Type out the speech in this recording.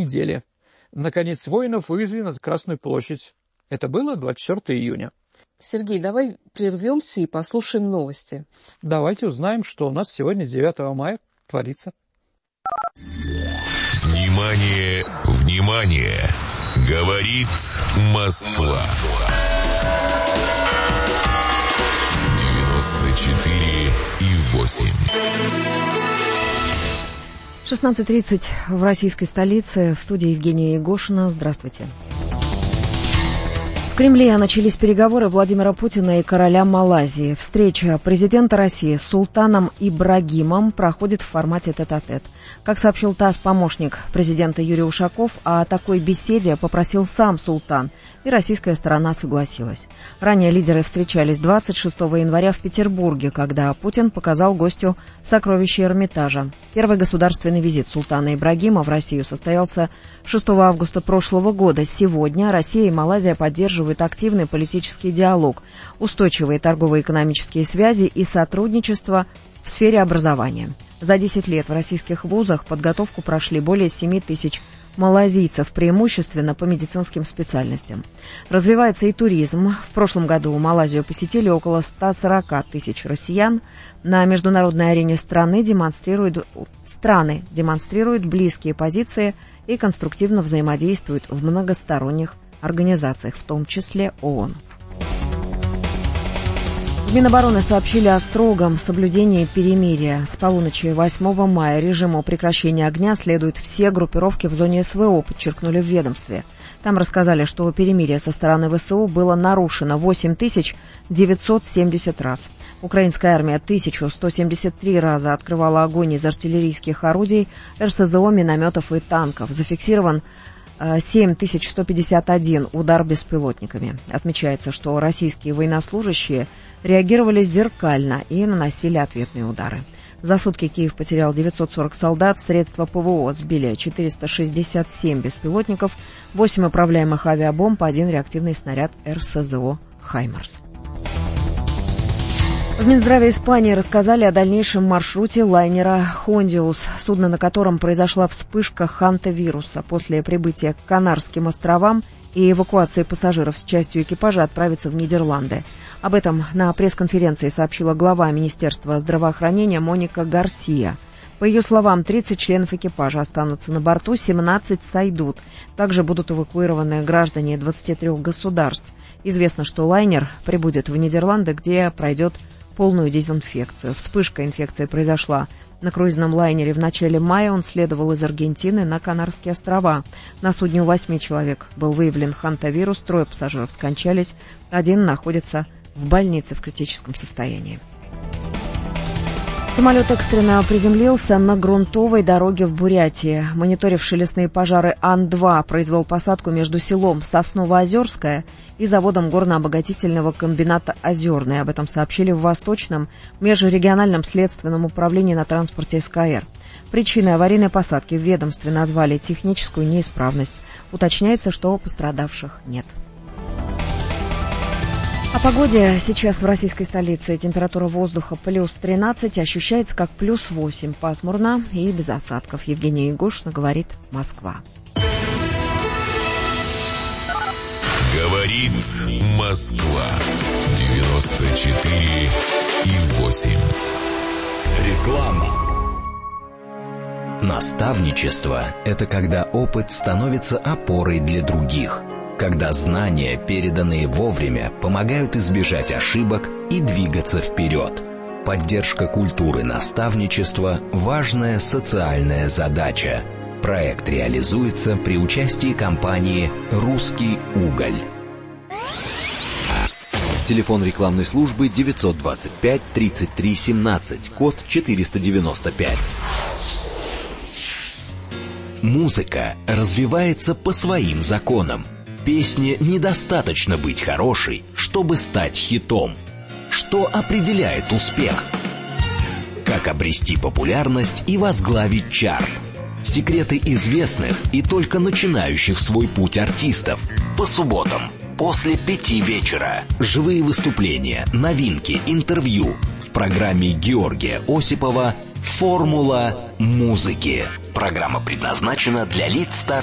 недели. Наконец воинов вывезли на Красную площадь. Это было 24 июня. Сергей, давай прервемся и послушаем новости. Давайте узнаем, что у нас сегодня 9 мая творится. Внимание, внимание! Говорит Москва. 94,8. 16:30 в российской столице. В студии Евгения Егошина. Здравствуйте. В Кремле начались переговоры Владимира Путина и короля Малайзии. Встреча президента России с султаном Ибрагимом проходит в формате тет-а-тет. Как сообщил ТАСС помощник президента Юрий Ушаков, о такой беседе попросил сам султан, и российская сторона согласилась. Ранее лидеры встречались 26 января в Петербурге, когда Путин показал гостю сокровища Эрмитажа. Первый государственный визит султана Ибрагима в Россию состоялся 6 августа прошлого года. Сегодня Россия и Малайзия поддерживают активный политический диалог, устойчивые торгово-экономические связи и сотрудничество в сфере образования. За 10 лет в российских вузах подготовку прошли более 7 тысяч малайзийцев, преимущественно по медицинским специальностям. Развивается и туризм. В прошлом году Малайзию посетили около 140 тысяч россиян. На международной арене страны демонстрируют близкие позиции и конструктивно взаимодействуют в многосторонних организациях, в том числе ООН. В Минобороны сообщили о строгом соблюдении перемирия. С полуночи 8 мая режиму прекращения огня следуют все группировки в зоне СВО, подчеркнули в ведомстве. Там рассказали, что перемирие со стороны ВСУ было нарушено 8970 раз. Украинская армия 1173 раза открывала огонь из артиллерийских орудий, РСЗО, минометов и танков. Зафиксирован 7151 удар беспилотниками. Отмечается, что российские военнослужащие реагировали зеркально и наносили ответные удары. За сутки Киев потерял 940 солдат, средства ПВО сбили 467 беспилотников, 8 управляемых авиабомб, 1 реактивный снаряд РСЗО «Хаймарс». В Минздраве Испании рассказали о дальнейшем маршруте лайнера «Хондиус», судно, на котором произошла вспышка хантавируса. После прибытия к Канарским островам и эвакуации пассажиров с частью экипажа отправится в Нидерланды. Об этом на пресс-конференции сообщила глава Министерства здравоохранения Моника Гарсия. По ее словам, 30 членов экипажа останутся на борту, 17 сойдут. Также будут эвакуированы граждане 23 государств. Известно, что лайнер прибудет в Нидерланды, где пройдет полную дезинфекцию. Вспышка инфекции произошла на круизном лайнере в начале мая. Он следовал из Аргентины на Канарские острова. На судне у 8 человек был выявлен хантавирус, 3 пассажиров скончались, 1 находится в больнице в критическом состоянии. Самолет экстренно приземлился на грунтовой дороге в Бурятии. Мониторивший лесные пожары Ан-2 произвел посадку между селом Сосново-Озерское и заводом горно-обогатительного комбината «Озерное». Об этом сообщили в Восточном межрегиональном следственном управлении на транспорте СКР. Причиной аварийной посадки в ведомстве назвали техническую неисправность. Уточняется, что пострадавших нет. О погоде. Сейчас в российской столице температура воздуха плюс 13, ощущается как плюс 8, пасмурно и без осадков. Евгения Егошина, говорит Москва. Говорит Москва. 94,8. Реклама. Наставничество – это когда опыт становится опорой для других. Когда знания, переданные вовремя, помогают избежать ошибок и двигаться вперед. Поддержка культуры наставничества – важная социальная задача. Проект реализуется при участии компании «Русский уголь». Телефон рекламной службы 925 33 17, код 495. Музыка развивается по своим законам. Песне недостаточно быть хорошей, чтобы стать хитом. Что определяет успех? Как обрести популярность и возглавить чарт? Секреты известных и только начинающих свой путь артистов. По субботам после 5 вечера. Живые выступления, новинки, интервью. В программе Георгия Осипова «Формула музыки». Программа предназначена для лиц старше